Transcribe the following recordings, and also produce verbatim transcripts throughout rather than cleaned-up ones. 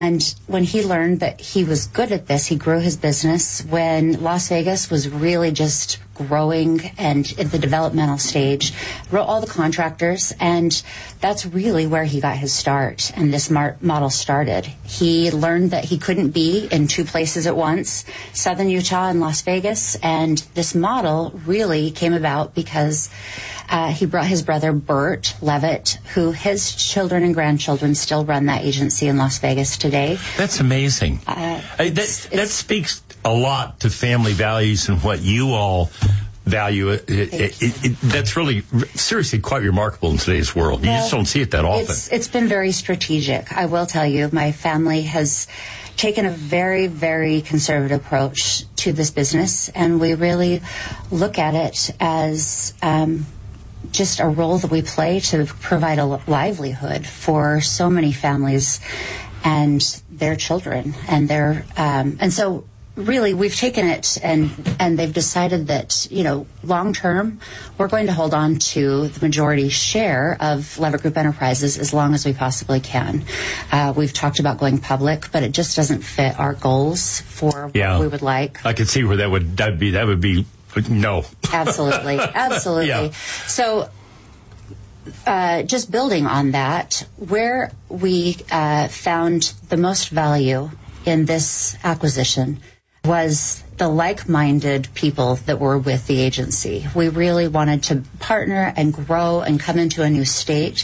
And when he learned that he was good at this, he grew his business when Las Vegas was really just growing and at the developmental stage, wrote all the contractors, and that's really where he got his start and this mar- model started. He learned that he couldn't be in two places at once, Southern Utah and Las Vegas, and this model really came about because uh, he brought his brother Bert Levitt, who his children and grandchildren still run that agency in Las Vegas today. That's amazing. Uh, I, that, it's, that speaks a lot to family values and what you all value. It, it, it, it, that's really, seriously, quite remarkable in today's world. Well, you just don't see it that often. It's, it's been very strategic. I will tell you, my family has taken a very, very conservative approach to this business, and we really look at it as um, just a role that we play to provide a livelihood for so many families and their children, and their um, and so. Really, we've taken it and and they've decided that, you know, long term, we're going to hold on to the majority share of Levitt Group Enterprises as long as we possibly can. Uh, we've talked about going public, but it just doesn't fit our goals for yeah. what we would like. I could see where that would that'd be that would be no. Absolutely, absolutely. Yeah. So. Uh, just building on that, where we uh, found the most value in this acquisition was the like-minded people that were with the agency. We really wanted to partner and grow and come into a new state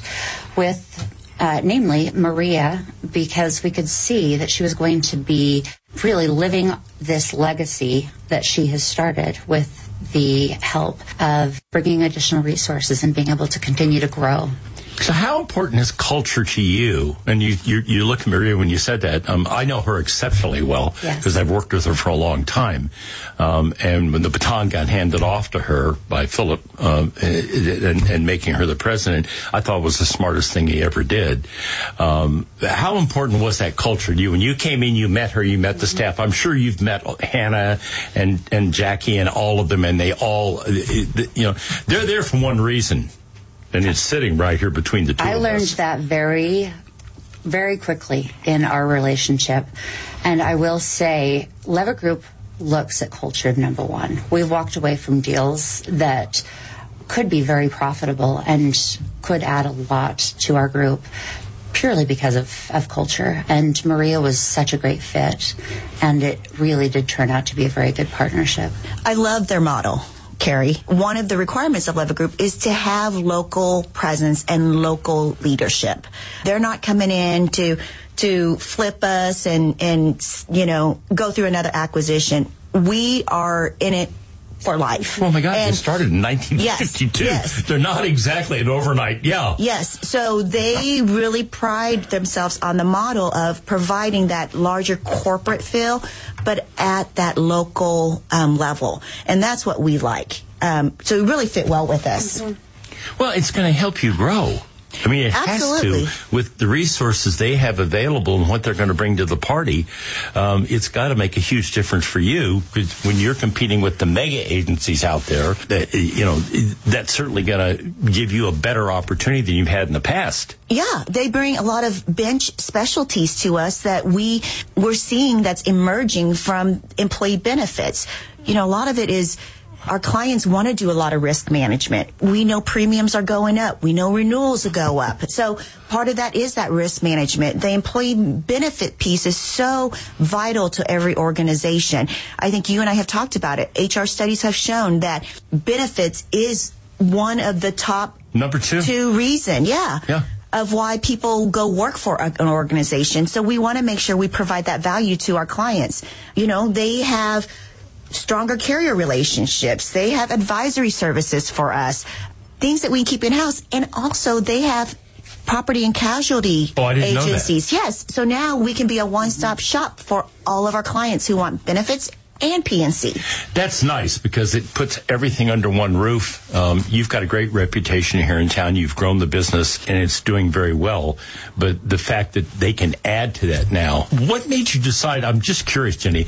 with, uh, namely, Maria, because we could see that she was going to be really living this legacy that she has started with the help of bringing additional resources and being able to continue to grow. So how important is culture to you? And you, you, you look at Maria when you said that. Um, I know her exceptionally well because yes. I've worked with her for a long time. Um, and when the baton got handed off to her by Philip um, and, and making her the president, I thought it was the smartest thing he ever did. Um, how important was that culture to you? When you came in, you met her, you met the staff. I'm sure you've met Hannah and, and Jackie and all of them, and they all, you know, they're there for one reason. And it's sitting right here between the two I of us. learned that very, very quickly in our relationship. And I will say, Levitt Group looks at culture, number one. We've walked away from deals that could be very profitable and could add a lot to our group purely because of, of culture. And Maria was such a great fit. And it really did turn out to be a very good partnership. I love their model. Carrie, one of the requirements of Levitt Group is to have local presence and local leadership. They're not coming in to to flip us and, and you know, go through another acquisition. We are in it for life. Oh, my God, and they started in nineteen fifty-two. Yes, yes. They're not exactly an overnight, yeah. Yes, so they really pride themselves on the model of providing that larger corporate feel, but at that local um, level. And that's what we like. Um, so it really fit well with us. Mm-hmm. Well, it's going to help you grow. I mean, it Absolutely. has to, with the resources they have available and what they're going to bring to the party. Um, it's got to make a huge difference for you, because when you're competing with the mega agencies out there, that, you know, that's certainly going to give you a better opportunity than you've had in the past. Yeah, they bring a lot of bench specialties to us that we we're seeing that's emerging from employee benefits. You know, a lot of it is our clients want to do a lot of risk management. We know premiums are going up. We know renewals will go up. So part of that is that risk management. The employee benefit piece is so vital to every organization. I think you and I have talked about it. H R studies have shown that benefits is one of the top number two, two reason. Yeah. Yeah. Of why people go work for an organization. So we want to make sure we provide that value to our clients. You know, they have stronger carrier relationships. They have advisory services for us, things that we keep in-house. And also they have property and casualty oh, I didn't agencies. Know that. Yes. So now we can be a one-stop shop for all of our clients who want benefits and P and C. That's nice because it puts everything under one roof. Um, you've got a great reputation here in town. You've grown the business and it's doing very well. But the fact that they can add to that now, what made you decide, I'm just curious, Jenny,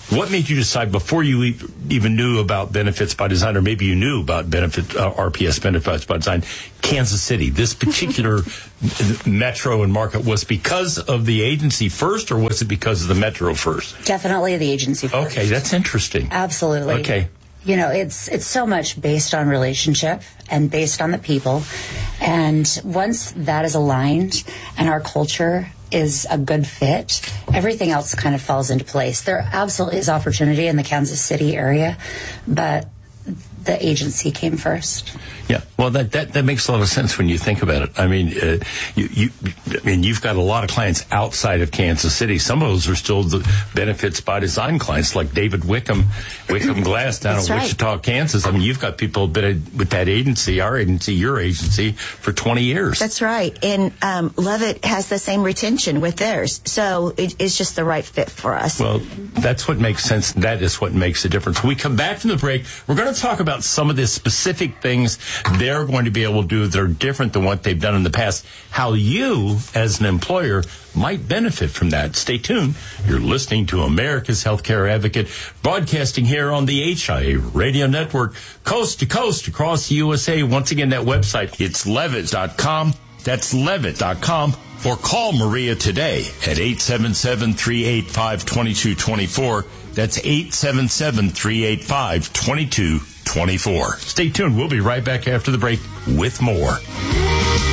What made you decide before you e- even knew about Benefits by Design, or maybe you knew about benefit uh, R P S Benefits by Design, Kansas City, this particular metro and market, was because of the agency first, or was it because of the metro first? Definitely the agency first. Okay, that's interesting. Absolutely. Okay. You know, it's it's so much based on relationship and based on the people. And once that is aligned and our culture is a good fit, everything else kind of falls into place. There absolutely is opportunity in the Kansas City area, but the agency came first. Yeah, well, that, that, that makes a lot of sense when you think about it. I mean, uh, you, you, I mean, you've got a lot of clients outside of Kansas City. Some of those are still the Benefits by Design clients, like David Wickham, Wickham Glass down in right. Wichita, Kansas. I mean, you've got people been with that agency, our agency, your agency, for twenty years. That's right. And um, Levitt has the same retention with theirs. So it, it's just the right fit for us. Well, that's what makes sense. That is what makes a difference. When we come back from the break, we're going to talk about some of the specific things they're going to be able to do that are different than what they've done in the past, how you, as an employer, might benefit from that. Stay tuned. You're listening to America's Healthcare Advocate, broadcasting here on the H I A Radio Network, coast to coast across the U S A. Once again, that website, it's levitt dot com. That's levitt dot com. Or call Maria today at eight seven seven, three eight five, two two two four. That's eight seven seven, three eight five, two two two four. Stay tuned. We'll be right back after the break with more.